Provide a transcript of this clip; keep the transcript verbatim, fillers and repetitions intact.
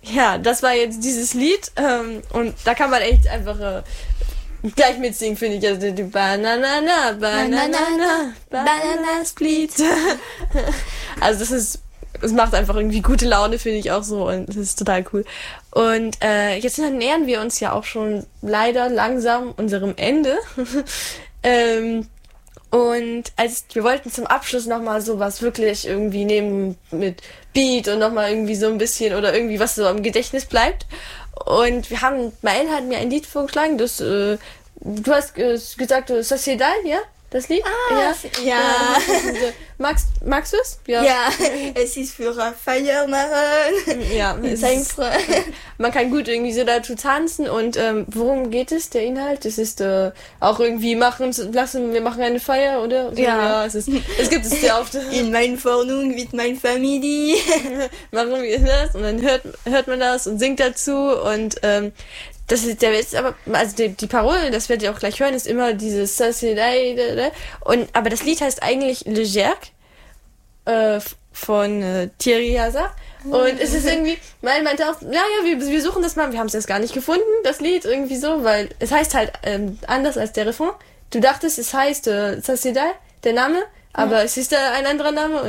ja, das war jetzt dieses Lied ähm, und da kann man echt einfach äh, gleich mitsingen, finde ich. Also die Banana, Banana, Banana Split. Also das ist, es macht einfach irgendwie gute Laune, finde ich auch so und das ist total cool. Und äh, jetzt nähern wir uns ja auch schon leider langsam unserem Ende. ähm, und als wir wollten zum Abschluss nochmal sowas wirklich irgendwie nehmen mit Beat und nochmal irgendwie so ein bisschen oder irgendwie was so am Gedächtnis bleibt. Und wir haben, Mael hat mir ein Lied vorgeschlagen, das, äh, du hast äh, gesagt, Sociedad, ja? Das Lied? Ah, ja. ja. ja. Magst, magst du es? Ja. Ja, es ist für Feier machen. Ja, es ist, man kann gut irgendwie so dazu tanzen und ähm, worum geht es, der Inhalt? Es ist äh, auch irgendwie machen, lassen, wir machen eine Feier, oder? So, ja. ja. Es, ist, es gibt es sehr oft. In meiner Wohnung mit meiner Familie. Machen wir das und dann hört, hört man das und singt dazu und ähm, das ist der Witz, aber also die, die Parole, das werdet ihr auch gleich hören, ist immer dieses Sociedad und aber das Lied heißt eigentlich Le Gerc äh, von äh, Thierry Hazard und es ist irgendwie, weil meinte auch, ja ja, wir, wir suchen das mal, wir haben es jetzt gar nicht gefunden, das Lied irgendwie so, weil es heißt halt ähm, anders als der Refrain. Du dachtest, es heißt äh, Sociedad, der Name, aber ja. Es ist äh, ein anderer Name